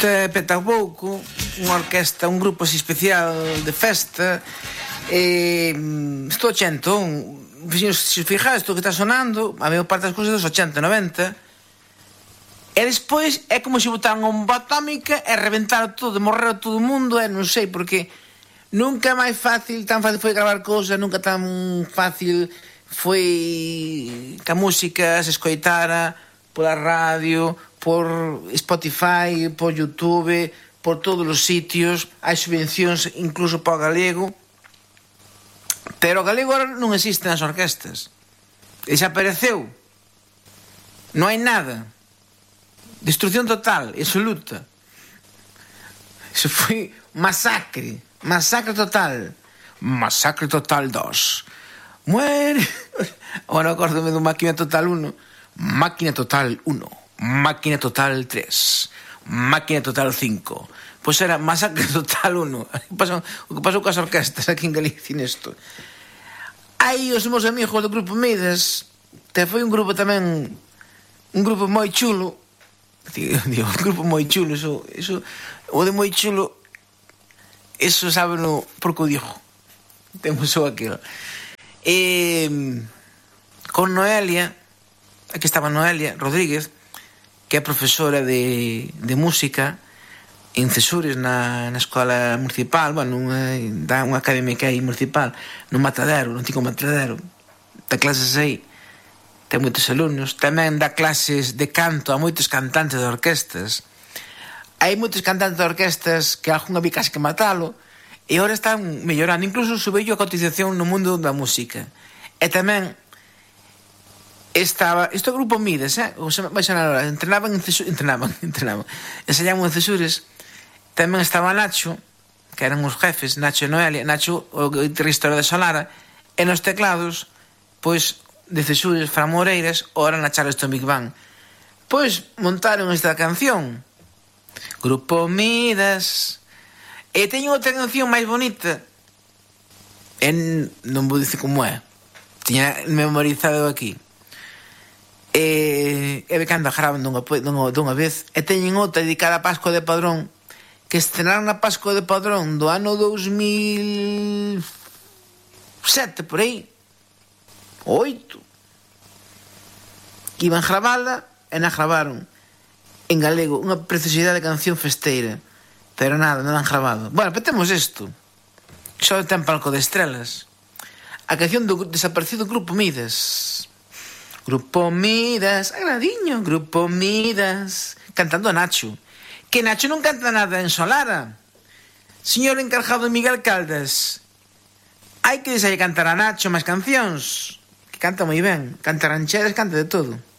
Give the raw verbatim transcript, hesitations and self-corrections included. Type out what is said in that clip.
Isto é Petapouco, unha orquesta, un grupo así especial de festa. E estou ochenta, se fijades, isto que está sonando, a maior parte das cousas dos ochenta, noventa. E despois é como se botaran unha bomba atómica e reventaron todo, morreu todo o mundo, e non sei, porque nunca máis fácil, tan fácil foi gravar cousas, nunca tan fácil foi que a música se escoitara pola radio, por Spotify, por YouTube, por todos os sitios. Hai subvencións incluso para o galego, pero o galego agora non existe nas orquestas, desapareceu, non hai nada, destrucción total, absoluta. Iso foi masacre, masacre total, masacre total dos. Muere. Ahora acórdome do Máquina Total uno. Máquina Total uno, Máquina Total tres, Máquina Total cinco. Pois era Masacre Total uno. O que pasou coas orquestas aquí en Galicia nesto. Hai os meus amigos do grupo Midas, que foi un grupo tamén, un grupo moi chulo. Digo, un grupo moi chulo, iso, iso, o de moi chulo, iso sábeno porque o digo. Temos só aquilo. E con Noelia, aquí estaba Noelia Rodríguez, que é profesora de, de música en Cesures, na, na escola municipal, bueno, unha, da unha academia que hai municipal, no Matadero, no antigo Matadero, da clases aí, ten moitos alumnos, tamén dá clases de canto a moitos cantantes de orquestas. Hai moitos cantantes de orquestas que algunha vi case que matalo, e agora están mellorando, incluso subello a cotización no mundo da música. E tamén estaba, isto é o grupo Midas, eh? O se vai sonar ahora, entrenaban en Cesures, entrenaban, entrenaban, ensayaban en Cesures. Tamén estaba Nacho, que eran os jefes, Nacho e Noelia, Nacho, o guitarrista de Solara, e nos teclados, pois, de Cesures, Fran Moreiras, ora na Charleston Big Band. Pois, montaron esta canción, Grupo Midas. E teño outra canción máis bonita, e non vou dicir como é, tiña memorizado aquí. E, e cando graban dunha, dunha, dunha vez. E teñen outra dedicada a Pascua de Padrón, que estrenaron a Pascua de Padrón do ano dous mil sete, por aí, oito, que iban gravala e na gravaron en galego, unha preciosidade de canción festeira. Pero nada, non han grabado. Bueno, pero temos isto. Só ten Palco de Estrelas. A canción do desaparecido Grupo Midas. Grupo Midas, agradiño, Grupo Midas. Cantando a Nacho. Que Nacho non canta nada en Solara. Señor encargado Miguel Caldas, hai que deixarlle cantar a Nacho máis cancións. Que canta moi ben. Canta rancheras, canta de todo.